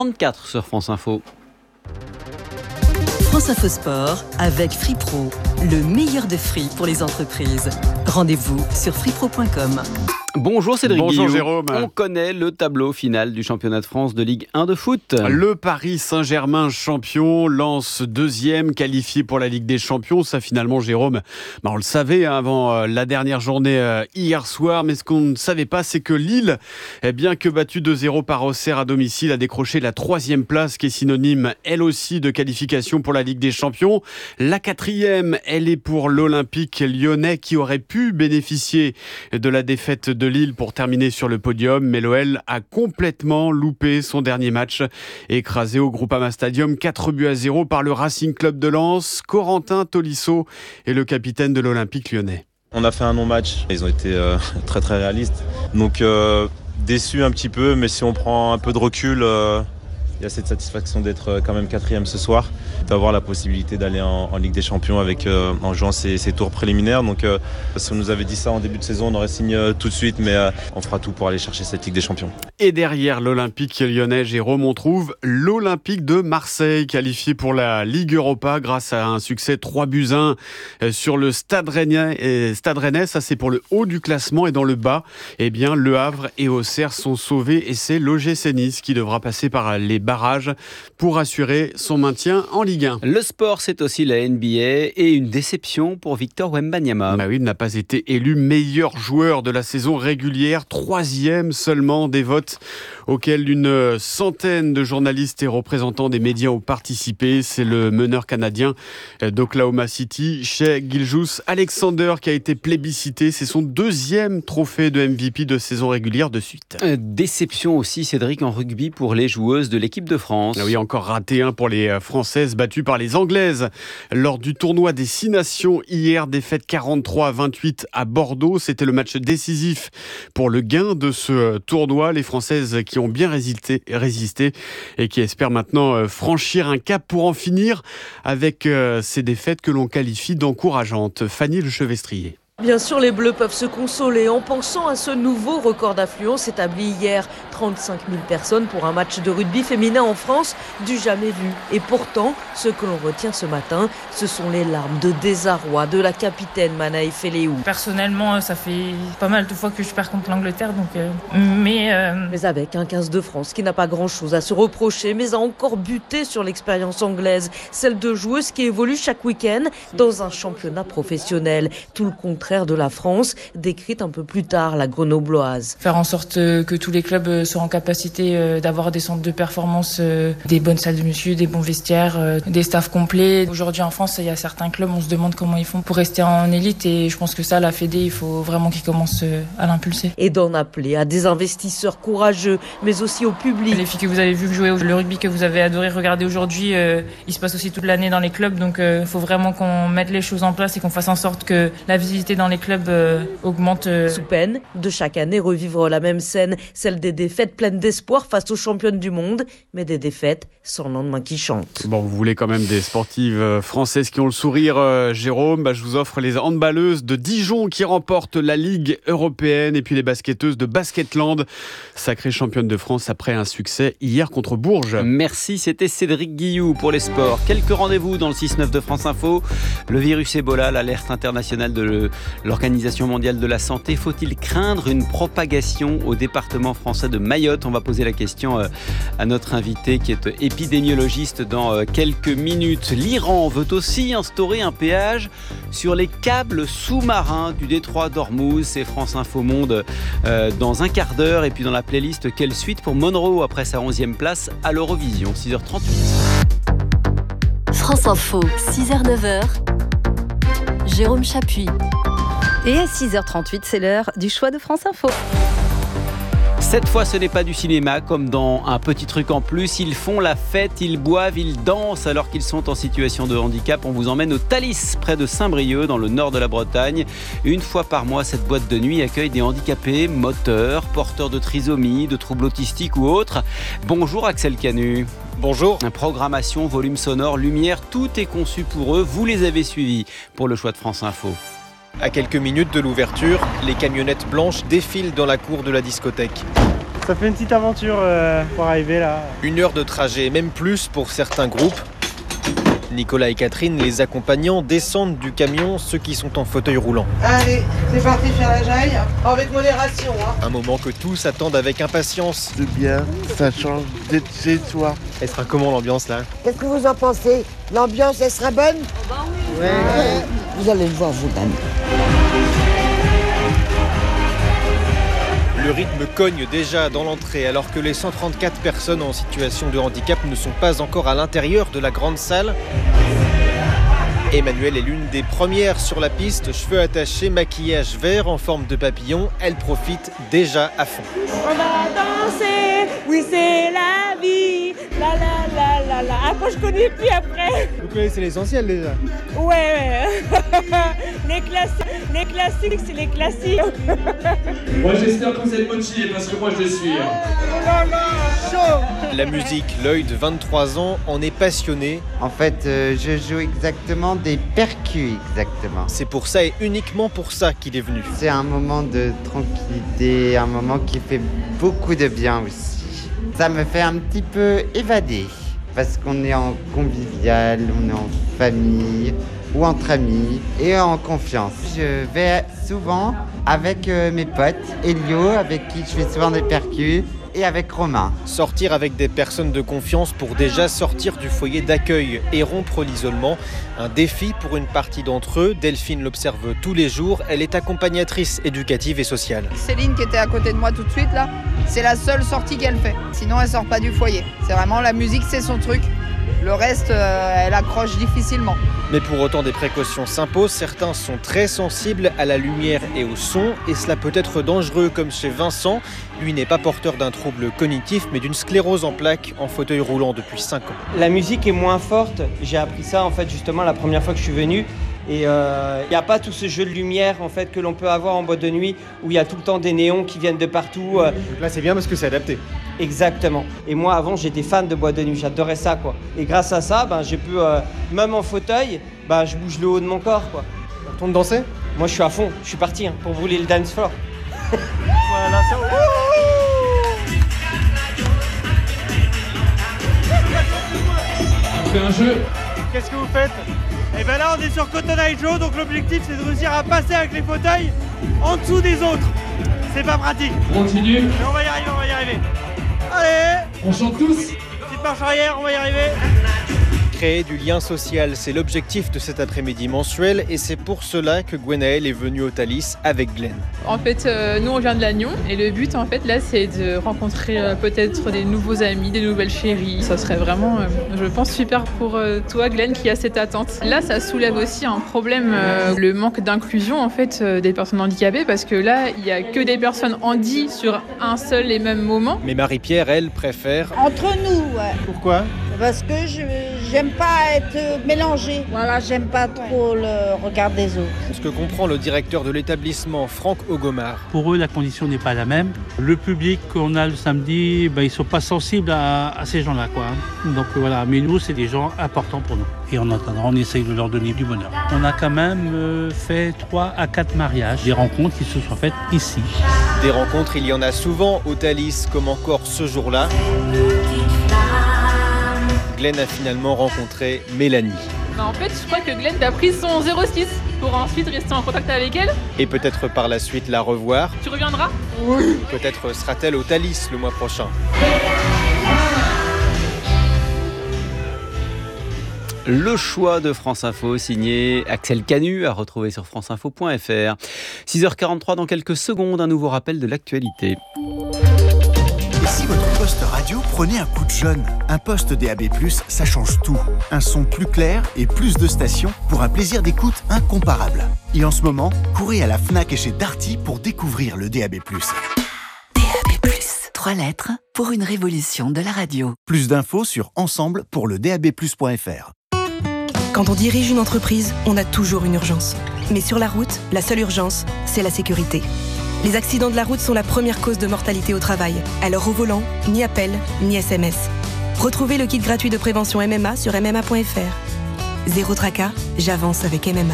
34 sur France Info. France Info Sport avec FreePro, le meilleur de free pour les entreprises. Rendez-vous sur freepro.com. Bonjour Cédric Bonjour Guillou. Jérôme. On connaît le tableau final du championnat de France de Ligue 1 de foot. Le Paris Saint-Germain champion, Lens deuxième, qualifié pour la Ligue des Champions. Ça finalement Jérôme, on le savait avant la dernière journée hier soir. Mais ce qu'on ne savait pas, c'est que Lille, bien que battue 2-0 par Auxerre à domicile, a décroché la 3e place qui est synonyme elle aussi de qualification pour la Ligue des Champions. La 4e, elle est pour l'Olympique lyonnais qui aurait pu bénéficier de la défaite de Lille pour terminer sur le podium, mais l'OL a complètement loupé son dernier match, écrasé au Groupama Stadium 4-0 par le Racing Club de Lens. Corentin Tolisso est le capitaine de l'Olympique lyonnais. On a fait un non-match, ils ont été très très réalistes, donc déçu un petit peu, mais si on prend un peu de recul, il y a cette satisfaction d'être quand même 4e ce soir, d'avoir la possibilité d'aller en Ligue des Champions en jouant ces tours préliminaires. Donc si on nous avait dit ça en début de saison, on aurait signé tout de suite, mais on fera tout pour aller chercher cette Ligue des Champions. Et derrière l'Olympique lyonnais, Jérôme, on trouve l'Olympique de Marseille, qualifié pour la Ligue Europa grâce à un succès 3-1 sur le Stade Rennais. Ça c'est pour le haut du classement, et dans le bas, Le Havre et Auxerre sont sauvés, et c'est l'OGC Nice qui devra passer par les barrages pour assurer son maintien en Ligue 1. Le sport, c'est aussi la NBA et une déception pour Victor Wembanyama. Il n'a pas été élu meilleur joueur de la saison régulière, 3e seulement des votes auxquels une centaine de journalistes et représentants des médias ont participé. C'est le meneur canadien d'Oklahoma City, Shai Gilgeous-Alexander, qui a été plébiscité. C'est son 2e trophée de MVP de saison régulière de suite. Déception aussi, Cédric, en rugby pour les joueuses de l'équipe de France. Oui, encore raté pour les Françaises battues par les Anglaises lors du tournoi des 6 nations hier, défaite 43-28 à Bordeaux. C'était le match décisif pour le gain de ce tournoi. Les Françaises qui ont bien résisté et qui espèrent maintenant franchir un cap pour en finir avec ces défaites que l'on qualifie d'encourageantes. Fanny Lechevestrier. Bien sûr, les Bleus peuvent se consoler en pensant à ce nouveau record d'affluence établi hier. 35 000 personnes pour un match de rugby féminin en France, du jamais vu. Et pourtant, ce que l'on retient ce matin, ce sont les larmes de désarroi de la capitaine Manaï Feleou. Personnellement, ça fait pas mal de fois que je perds contre l'Angleterre, mais avec un 15 de France qui n'a pas grand-chose à se reprocher, mais a encore buté sur l'expérience anglaise, celle de joueuses qui évoluent chaque week-end dans un championnat professionnel. Tout le contraire de la France, décrite un peu plus tard la grenobloise. Faire en sorte que tous les clubs soient en capacité d'avoir des centres de performance, des bonnes salles de muscu, des bons vestiaires, des staffs complets. Aujourd'hui en France, il y a certains clubs, on se demande comment ils font pour rester en élite, et je pense que ça, la Fédé, il faut vraiment qu'ils commencent à l'impulser. Et d'en appeler à des investisseurs courageux, mais aussi au public. Les filles que vous avez vues jouer, le rugby que vous avez adoré regarder aujourd'hui, il se passe aussi toute l'année dans les clubs, donc il faut vraiment qu'on mette les choses en place et qu'on fasse en sorte que la visibilité dans les clubs augmente. Sous peine de chaque année revivre la même scène, celle des défaites pleines d'espoir face aux championnes du monde, mais des défaites sans lendemain qui chantent. Vous voulez quand même des sportives françaises qui ont le sourire, Jérôme, je vous offre les handballeuses de Dijon qui remportent la Ligue européenne, et puis les basketteuses de Basketland, sacrées championnes de France après un succès hier contre Bourges. Merci, c'était Cédric Guillou pour les sports. Quelques rendez-vous dans le 6-9 de France Info. Le virus Ebola, l'alerte internationale de l'Organisation mondiale de la santé. Faut-il craindre une propagation au département français de Mayotte ? On va poser la question à notre invité qui est épidémiologiste dans quelques minutes. L'Iran veut aussi instaurer un péage sur les câbles sous-marins du détroit d'Ormuz. C'est France Info Monde dans un quart d'heure. Et puis dans la playlist, quelle suite pour Monroe après sa 11e place à l'Eurovision, 6h38. France Info, 6h-9h, Jérôme Chapuis. Et à 6h38, c'est l'heure du choix de France Info. Cette fois, ce n'est pas du cinéma, comme dans Un petit truc en plus. Ils font la fête, ils boivent, ils dansent alors qu'ils sont en situation de handicap. On vous emmène au Thalys, près de Saint-Brieuc, dans le nord de la Bretagne. Une fois par mois, cette boîte de nuit accueille des handicapés, moteurs, porteurs de trisomie, de troubles autistiques ou autres. Bonjour Axel Canu. Bonjour. Programmation, volume sonore, lumière, tout est conçu pour eux. Vous les avez suivis pour le choix de France Info. À quelques minutes de l'ouverture, les camionnettes blanches défilent dans la cour de la discothèque. Ça fait une petite aventure pour arriver là. 1 heure de trajet, même plus pour certains groupes. Nicolas et Catherine, les accompagnants, descendent du camion, ceux qui sont en fauteuil roulant. Allez, c'est parti faire la jaille, avec modération. Un moment que tous attendent avec impatience. C'est bien, ça change d'être chez soi. Elle sera comment l'ambiance là? Qu'est-ce que vous en pensez? L'ambiance, elle sera bonne? Bah oui. Ouais. Vous allez le voir vous-même. Le rythme cogne déjà dans l'entrée alors que les 134 personnes en situation de handicap ne sont pas encore à l'intérieur de la grande salle. Emmanuelle est l'une des premières sur la piste, cheveux attachés, maquillage vert en forme de papillon. Elle profite déjà à fond. On va danser, oui c'est la vie, la la la la la. Après je connais plus après. Vous connaissez l'essentiel déjà? Ouais. Les classiques, c'est les classiques. Moi j'espère que vous êtes motivés parce que moi je le suis. La musique, l'œil de 23 ans en est passionné. En fait, je joue exactement des percus, exactement. C'est pour ça et uniquement pour ça qu'il est venu. C'est un moment de tranquillité, un moment qui fait beaucoup de bien aussi. Ça me fait un petit peu évader, parce qu'on est en convivial, on est en famille ou entre amis et en confiance. Je vais souvent avec mes potes, Elio, avec qui je fais souvent des percus, et avec Romain. Sortir avec des personnes de confiance pour déjà sortir du foyer d'accueil et rompre l'isolement, un défi pour une partie d'entre eux. Delphine l'observe tous les jours, elle est accompagnatrice éducative et sociale. Céline qui était à côté de moi tout de suite là, c'est la seule sortie qu'elle fait. Sinon elle sort pas du foyer. C'est vraiment la musique, c'est son truc. Le reste, elle accroche difficilement. Mais pour autant, des précautions s'imposent. Certains sont très sensibles à la lumière et au son, et cela peut être dangereux, comme chez Vincent. Lui n'est pas porteur d'un trouble cognitif, mais d'une sclérose en plaques, en fauteuil roulant depuis 5 ans. La musique est moins forte. J'ai appris ça en fait justement la première fois que je suis venu. Et il n'y a pas tout ce jeu de lumière en fait que l'on peut avoir en boîte de nuit où il y a tout le temps des néons qui viennent de partout. Donc là c'est bien parce que c'est adapté. Exactement. Et moi avant j'étais fan de boîte de nuit, j'adorais ça quoi. Et grâce à ça, j'ai pu, même en fauteuil, je bouge le haut de mon corps quoi. On retourne danser? Moi je suis à fond, je suis parti pour brûler le dance floor. Voilà, ça. On fait un jeu. Qu'est-ce que vous faites? Et ben là on est sur Cotton Eye Joe, donc l'objectif c'est de réussir à passer avec les fauteuils en dessous des autres. C'est pas pratique. On continue. Mais on va y arriver. Allez. On chante tous. Petite marche arrière, on va y arriver. Créer du lien social, c'est l'objectif de cet après-midi mensuel et c'est pour cela que Gwenaëlle est venue au Thalys avec Glenn. En fait, nous on vient de Lannion et le but en fait là c'est de rencontrer peut-être des nouveaux amis, des nouvelles chéries. Ça serait vraiment, je pense, super pour toi Glenn qui a cette attente. Là ça soulève aussi un problème, le manque d'inclusion en fait des personnes handicapées parce que là il n'y a que des personnes handy sur un seul et même moment. Mais Marie-Pierre, elle, préfère... Entre nous, ouais. Pourquoi? Parce que j'aime pas être mélangée. Voilà, j'aime pas trop le regard des autres. Ce que comprend le directeur de l'établissement, Franck Ogomar. Pour eux, la condition n'est pas la même. Le public qu'on a le samedi, ils ne sont pas sensibles à ces gens-là, quoi. Donc voilà, mais nous, c'est des gens importants pour nous. Et en attendant, on essaye de leur donner du bonheur. On a quand même fait 3 à 4 mariages, des rencontres qui se sont faites ici. Des rencontres, il y en a souvent au Thalys, comme encore ce jour-là. Glenn a finalement rencontré Mélanie. En fait, je crois que Glenn a pris son 06 pour ensuite rester en contact avec elle. Et peut-être par la suite la revoir. Tu reviendras? Oui. Peut-être sera-t-elle au Thalys le mois prochain. Le choix de France Info, signé Axel Canu, à retrouver sur franceinfo.fr. 6h43, dans quelques secondes, un nouveau rappel de l'actualité. Et si votre poste radio prenait un coup de jeune? Un poste DAB+, ça change tout. Un son plus clair et plus de stations pour un plaisir d'écoute incomparable. Et en ce moment, courez à la Fnac et chez Darty pour découvrir le DAB+. DAB+, 3 lettres pour une révolution de la radio. Plus d'infos sur ensemble pour le DABplus.fr. Quand on dirige une entreprise, on a toujours une urgence. Mais sur la route, la seule urgence, c'est la sécurité. Les accidents de la route sont la première cause de mortalité au travail. Alors au volant, ni appel, ni SMS. Retrouvez le kit gratuit de prévention MMA sur MMA.fr. Zéro tracas, j'avance avec MMA.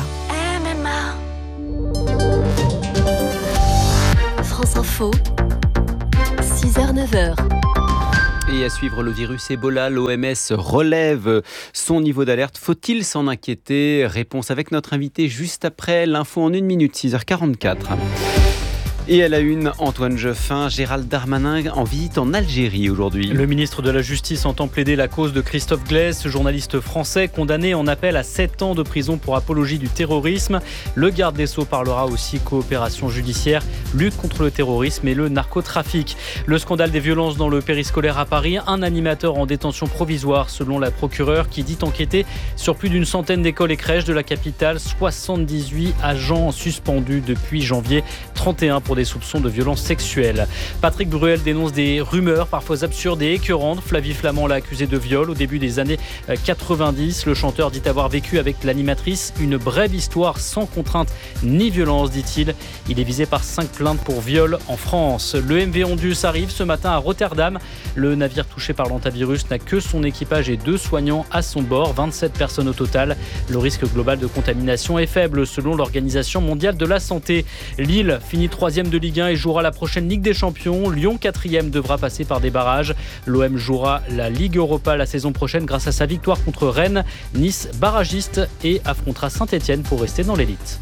France Info, 6h. 6h, 9h. Et à suivre le virus Ebola, l'OMS relève son niveau d'alerte. Faut-il s'en inquiéter ? Réponse avec notre invité juste après l'info en 1 minute, 6h44. Et à la une, Antoine Jeuffin, Gérald Darmanin en visite en Algérie aujourd'hui. Le ministre de la Justice entend plaider la cause de Christophe Glaise, journaliste français condamné en appel à 7 ans de prison pour apologie du terrorisme. Le garde des Sceaux parlera aussi coopération judiciaire, lutte contre le terrorisme et le narcotrafic. Le scandale des violences dans le périscolaire à Paris, un animateur en détention provisoire selon la procureure qui dit enquêter sur plus d'une centaine d'écoles et crèches de la capitale, 78 agents suspendus depuis janvier, 31 pour des soupçons de violences sexuelles. Patrick Bruel dénonce des rumeurs parfois absurdes et écœurantes. Flavie Flament l'a accusé de viol au début des années 90. Le chanteur dit avoir vécu avec l'animatrice une brève histoire sans contrainte ni violence, dit-il. Il est visé par 5 plaintes pour viol en France. Le MV Ondus arrive ce matin à Rotterdam. Le navire touché par l'hantavirus n'a que son équipage et 2 soignants à son bord, 27 personnes au total. Le risque global de contamination est faible selon l'Organisation mondiale de la santé. Lille finit 3e de Ligue 1 et jouera la prochaine Ligue des Champions. Lyon 4e devra passer par des barrages. L'OM jouera la Ligue Europa la saison prochaine grâce à sa victoire contre Rennes. Nice barragiste et affrontera Saint-Etienne pour rester dans l'élite.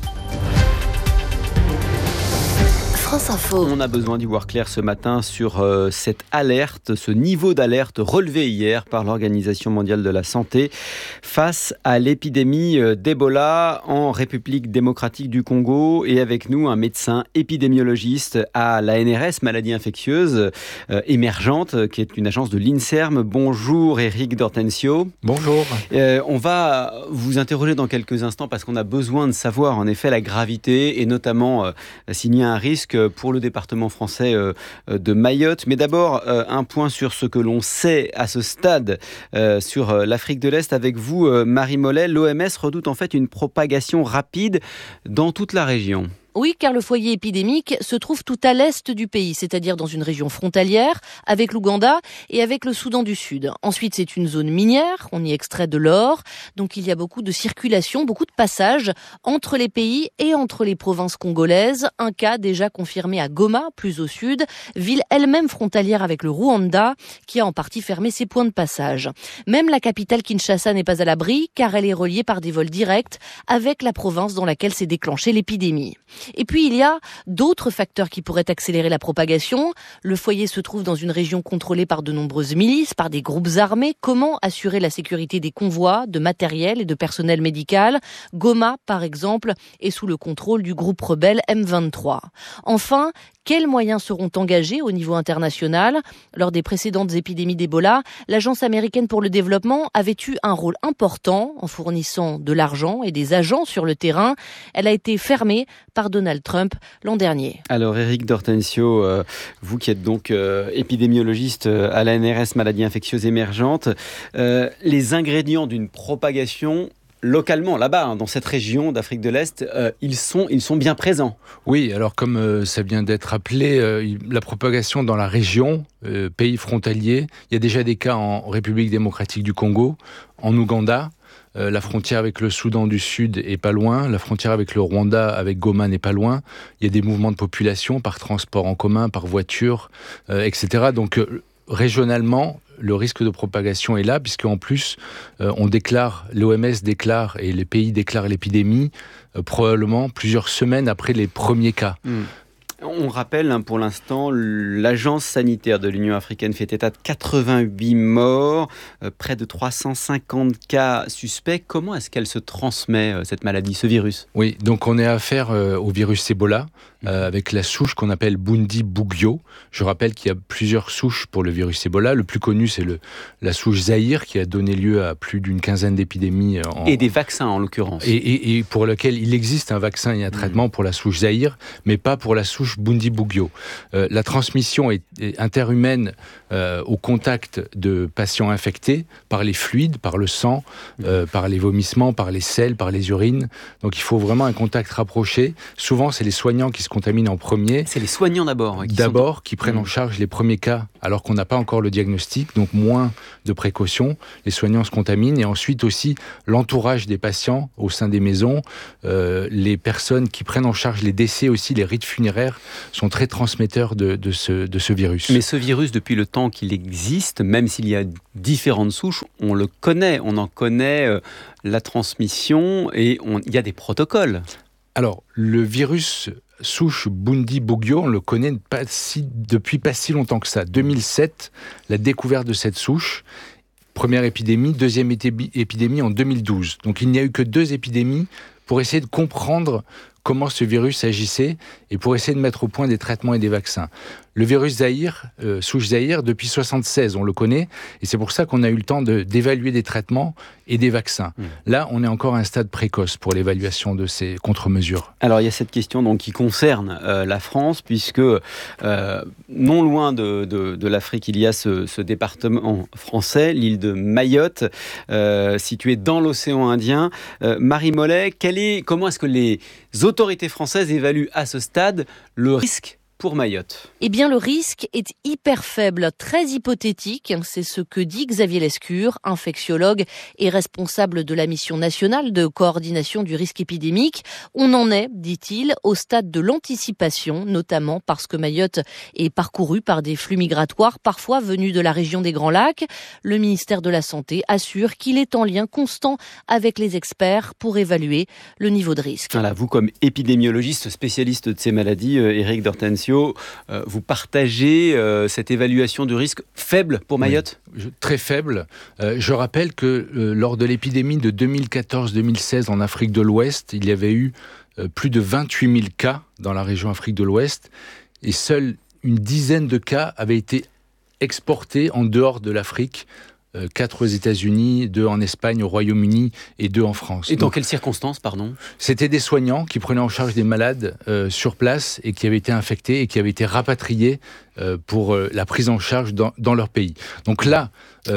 France Info. On a besoin d'y voir clair ce matin sur cette alerte, ce niveau d'alerte relevé hier par l'Organisation mondiale de la santé face à l'épidémie d'Ebola en République démocratique du Congo. Et avec nous, un médecin épidémiologiste à l'ANRS, maladie infectieuse émergente, qui est une agence de l'INSERM. Bonjour Éric D'Ortensio. Bonjour. On va vous interroger dans quelques instants parce qu'on a besoin de savoir en effet la gravité et notamment s'il y a un risque pour le département français de Mayotte. Mais d'abord, un point sur ce que l'on sait à ce stade sur l'Afrique de l'Est avec vous, Marie Mollet. L'OMS redoute en fait une propagation rapide dans toute la région. Oui, car le foyer épidémique se trouve tout à l'est du pays, c'est-à-dire dans une région frontalière avec l'Ouganda et avec le Soudan du Sud. Ensuite, c'est une zone minière, on y extrait de l'or, donc il y a beaucoup de circulation, beaucoup de passages entre les pays et entre les provinces congolaises. Un cas déjà confirmé à Goma, plus au sud, ville elle-même frontalière avec le Rwanda, qui a en partie fermé ses points de passage. Même la capitale Kinshasa n'est pas à l'abri, car elle est reliée par des vols directs avec la province dans laquelle s'est déclenchée l'épidémie. Et puis, il y a d'autres facteurs qui pourraient accélérer la propagation. Le foyer se trouve dans une région contrôlée par de nombreuses milices, par des groupes armés. Comment assurer la sécurité des convois, de matériel et de personnel médical ? Goma, par exemple, est sous le contrôle du groupe rebelle M23. Enfin, quels moyens seront engagés au niveau international ? Lors des précédentes épidémies d'Ebola, l'Agence américaine pour le développement avait eu un rôle important en fournissant de l'argent et des agents sur le terrain. Elle a été fermée par Donald Trump l'an dernier. Alors Éric D'Ortensio, vous qui êtes donc épidémiologiste à l'ANRS maladies infectieuses émergentes, les ingrédients d'une propagation localement, là-bas, dans cette région d'Afrique de l'Est, ils sont bien présents. Oui, alors comme ça vient d'être rappelé, la propagation dans la région, pays frontalier, il y a déjà des cas en République démocratique du Congo, en Ouganda. La frontière avec le Soudan du Sud est pas loin, la frontière avec le Rwanda, avec Goma, n'est pas loin. Il y a des mouvements de population par transport en commun, par voiture, etc. Donc régionalement, le risque de propagation est là, puisqu'en plus, l'OMS déclare et les pays déclarent l'épidémie probablement plusieurs semaines après les premiers cas. On rappelle pour l'instant, l'agence sanitaire de l'Union africaine fait état de 88 morts, près de 350 cas suspects. Comment est-ce qu'elle se transmet, cette maladie, ce virus ? Oui, donc on est affaire au virus Ebola, avec la souche qu'on appelle Bundibugyo. Je rappelle qu'il y a plusieurs souches pour le virus Ebola. Le plus connu, c'est la souche Zaïre, qui a donné lieu à plus d'une quinzaine d'épidémies. Et des vaccins, en l'occurrence. Et pour lequel il existe un vaccin et un traitement pour la souche Zaïre, mais pas pour la souche Bundibugyo. La transmission est interhumaine au contact de patients infectés par les fluides, par le sang, par les vomissements, par les selles, par les urines. Donc il faut vraiment un contact rapproché. Souvent, c'est les soignants qui se contaminent en premier. C'est les soignants d'abord. Qui prennent en charge les premiers cas alors qu'on n'a pas encore le diagnostic, donc moins de précautions. Les soignants se contaminent et ensuite aussi l'entourage des patients au sein des maisons, les personnes qui prennent en charge les décès aussi, les rites funéraires sont très transmetteurs de ce virus. Mais ce virus, depuis le temps qu'il existe, même s'il y a différentes souches, on le connaît, on en connaît la transmission et il y a des protocoles. Alors, le virus souche Bundibugyo, on le connaît depuis pas si longtemps que ça. 2007, la découverte de cette souche, première épidémie, deuxième épidémie en 2012. Donc il n'y a eu que 2 épidémies pour essayer de comprendre comment ce virus agissait et pour essayer de mettre au point des traitements et des vaccins. Le virus Zaïre, souche Zaïre, depuis 1976, on le connaît, et c'est pour ça qu'on a eu le temps d'évaluer des traitements et des vaccins. Là, on est encore à un stade précoce pour l'évaluation de ces contre-mesures. Alors, il y a cette question donc, qui concerne la France, puisque non loin de l'Afrique, il y a ce département français, l'île de Mayotte, située dans l'océan Indien. Marie Mollet, comment est-ce que les autorités françaises évaluent à ce stade le risque pour Mayotte? Eh bien, le risque est hyper faible, très hypothétique. C'est ce que dit Xavier Lescure, infectiologue et responsable de la mission nationale de coordination du risque épidémique. On en est, dit-il, au stade de l'anticipation, notamment parce que Mayotte est parcourue par des flux migratoires, parfois venus de la région des Grands Lacs. Le ministère de la Santé assure qu'il est en lien constant avec les experts pour évaluer le niveau de risque. Voilà, vous, comme épidémiologiste spécialiste de ces maladies, Éric D'Hortensio, vous partagez cette évaluation du risque faible pour Mayotte ? Oui, très faible. Je rappelle que lors de l'épidémie de 2014-2016 en Afrique de l'Ouest, il y avait eu plus de 28 000 cas dans la région Afrique de l'Ouest et seule une dizaine de cas avaient été exportés en dehors de l'Afrique. 4 aux États-Unis, 2 en Espagne, au Royaume-Uni et 2 en France. Et dans quelles circonstances, pardon ? C'était des soignants qui prenaient en charge des malades sur place et qui avaient été infectés et qui avaient été rapatriés pour la prise en charge dans leur pays. Donc là,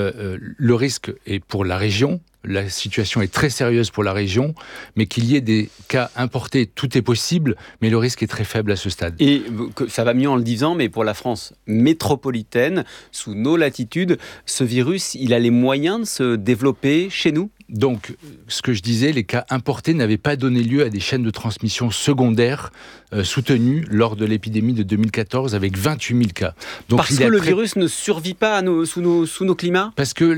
le risque est pour la région. La situation est très sérieuse pour la région, mais qu'il y ait des cas importés, tout est possible, mais le risque est très faible à ce stade. Et ça va mieux en le disant, mais pour la France métropolitaine, sous nos latitudes, ce virus, il a les moyens de se développer chez nous ? Donc, ce que je disais, les cas importés n'avaient pas donné lieu à des chaînes de transmission secondaires soutenues lors de l'épidémie de 2014 avec 28 000 cas. Donc, parce que le virus ne survit pas sous nos climats ? Parce que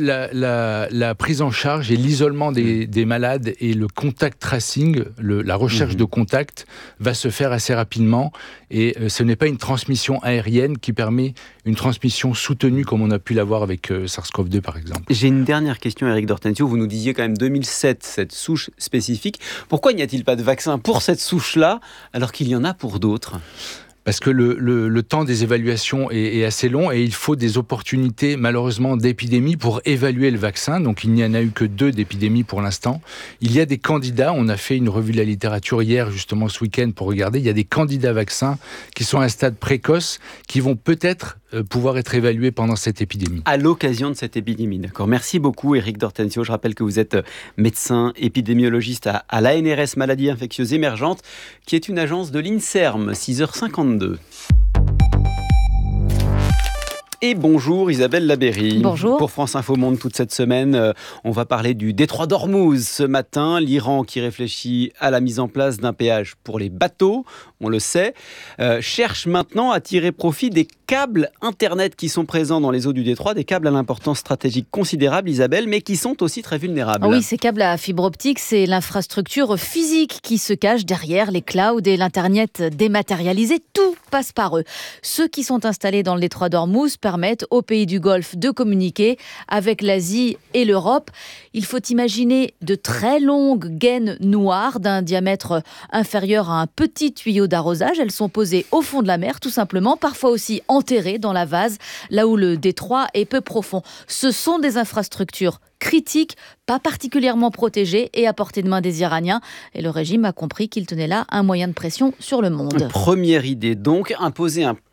la prise en charge et l'isolement des malades et le contact tracing, la recherche de contact va se faire assez rapidement et ce n'est pas une transmission aérienne qui permet une transmission soutenue comme on a pu l'avoir avec SARS-CoV-2 par exemple. J'ai une dernière question, Éric D'Hortensio. Vous nous disiez quand même 2007, cette souche spécifique. Pourquoi n'y a-t-il pas de vaccin pour cette souche-là alors qu'il y en a pour d'autres ? Parce que le temps des évaluations est assez long et il faut des opportunités, malheureusement, d'épidémie pour évaluer le vaccin. Donc, il n'y en a eu que 2 d'épidémies pour l'instant. Il y a des candidats. On a fait une revue de la littérature hier, justement, ce week-end, pour regarder. Il y a des candidats vaccins qui sont à un stade précoce, qui vont peut-être pouvoir être évalués pendant cette épidémie. À l'occasion de cette épidémie, d'accord. Merci beaucoup, Éric D'Hortensio. Je rappelle que vous êtes médecin épidémiologiste à l'ANRS Maladies Infectieuses Émergentes, qui est une agence de l'INSERM, 6h52. Et bonjour Isabelle Labeyrie. Bonjour. Pour France Info Monde toute cette semaine, on va parler du détroit d'Ormuz. Ce matin, l'Iran qui réfléchit à la mise en place d'un péage pour les bateaux, on le sait, cherche maintenant à tirer profit des câbles Internet qui sont présents dans les eaux du détroit, des câbles à l'importance stratégique considérable, Isabelle, mais qui sont aussi très vulnérables. Oui, ces câbles à fibre optique, c'est l'infrastructure physique qui se cache derrière les clouds et l'Internet dématérialisé. Tout passe par eux. Ceux qui sont installés dans le détroit d'Ormuz permettent aux pays du Golfe de communiquer avec l'Asie et l'Europe. Il faut imaginer de très longues gaines noires d'un diamètre inférieur à un petit tuyau d'arrosage. Elles sont posées au fond de la mer, tout simplement, parfois aussi enterrées dans la vase, là où le détroit est peu profond. Ce sont des infrastructures critiques, pas particulièrement protégées et à portée de main des Iraniens. Et le régime a compris qu'il tenait là un moyen de pression sur le monde. Première idée donc, imposer un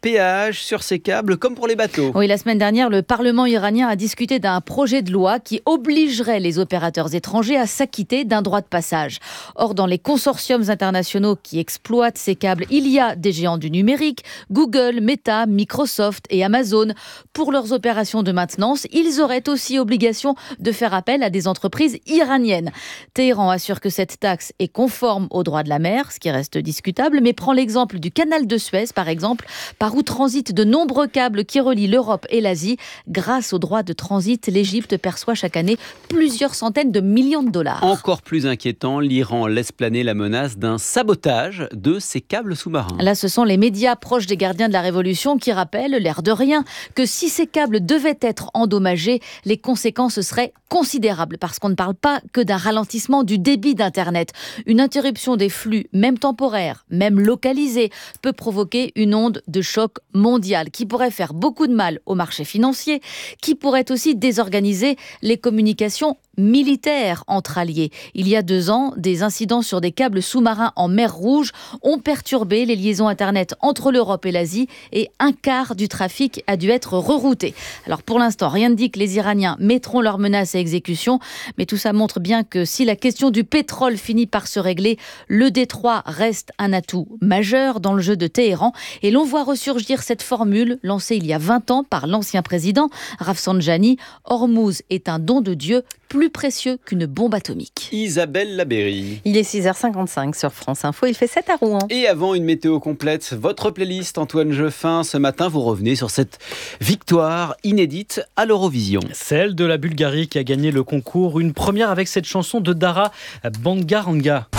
péage sur ces câbles comme pour les bateaux. Oui, la semaine dernière, le Parlement iranien a discuté d'un projet de loi qui obligerait les opérateurs étrangers à s'acquitter d'un droit de passage. Or, dans les consortiums internationaux qui exploitent ces câbles, il y a des géants du numérique, Google, Meta, Microsoft et Amazon. Pour leurs opérations de maintenance, ils auraient aussi obligation de faire appel à des entreprises iraniennes. Téhéran assure que cette taxe est conforme au droit de la mer, ce qui reste discutable, mais prend l'exemple du canal de Suez, par exemple, par où transitent de nombreux câbles qui relient l'Europe et l'Asie. Grâce au droit de transit, l'Égypte perçoit chaque année plusieurs centaines de millions de dollars. Encore plus inquiétant, l'Iran laisse planer la menace d'un sabotage de ces câbles sous-marins. Là, ce sont les médias proches des gardiens de la Révolution qui rappellent, l'air de rien, que si ces câbles devaient être endommagés, les conséquences seraient considérables, parce qu'on ne parle pas que d'un ralentissement du débit d'Internet. Une interruption des flux, même temporaire, même localisée, peut provoquer une onde de choc mondial qui pourrait faire beaucoup de mal au marché financier, qui pourrait aussi désorganiser les communications militaires entre alliés. Il y a 2 ans, des incidents sur des câbles sous-marins en mer Rouge ont perturbé les liaisons Internet entre l'Europe et l'Asie et un quart du trafic a dû être rerouté. Alors pour l'instant, rien ne dit que les Iraniens mettront leurs menaces à exécution, mais tout ça montre bien que si la question du pétrole finit par se régler, le détroit reste un atout majeur dans le jeu de Téhéran et l'on voit ressurgir cette formule lancée il y a 20 ans par l'ancien président Rafsanjani. Hormuz est un don de Dieu, plus précieux qu'une bombe atomique. Isabelle Labéry. Il est 6h55 sur France Info, il fait 7 à Rouen. Et avant une météo complète, votre playlist Antoine Jeffin. Ce matin, vous revenez sur cette victoire inédite à l'Eurovision. Celle de la Bulgarie qui a gagné le concours, une première avec cette chanson de Dara, Bangaranga.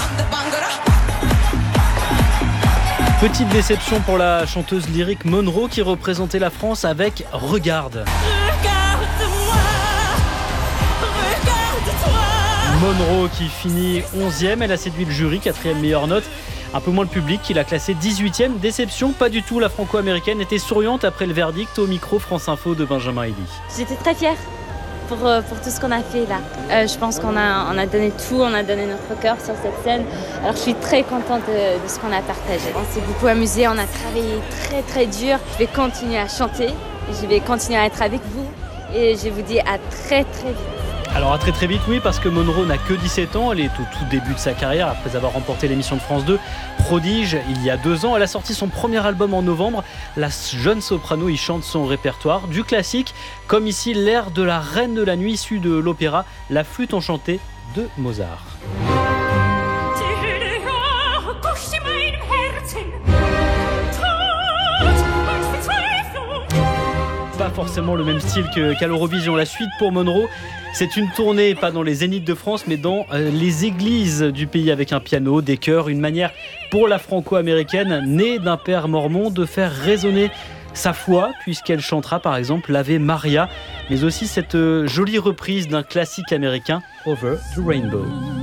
Petite déception pour la chanteuse lyrique Monroe qui représentait la France avec Regarde. Monroe qui finit 11e, elle a séduit le jury, 4e meilleure note. Un peu moins le public qui l'a classée 18e. Déception, pas du tout, la franco-américaine était souriante après le verdict au micro France Info de Benjamin Elie. J'étais très fière pour tout ce qu'on a fait là. Je pense qu'on a donné tout, on a donné notre cœur sur cette scène. Alors je suis très contente de ce qu'on a partagé. On s'est beaucoup amusé, on a travaillé très très dur. Je vais continuer à chanter, je vais continuer à être avec vous et je vous dis à très très vite. Alors à très très vite, oui, parce que Monroe n'a que 17 ans, elle est au tout début de sa carrière après avoir remporté l'émission de France 2 Prodige il y a 2 ans. Elle a sorti son premier album en novembre. La jeune soprano y chante son répertoire, du classique, comme ici l'air de la Reine de la Nuit issu de l'opéra La Flûte enchantée de Mozart. Pas forcément le même style qu'à l'Eurovision. La suite pour Monroe, c'est une tournée, pas dans les zéniths de France, mais dans les églises du pays avec un piano, des chœurs, une manière pour la franco-américaine, née d'un père mormon, de faire résonner sa foi, puisqu'elle chantera par exemple l'Ave Maria, mais aussi cette jolie reprise d'un classique américain, Over the Rainbow.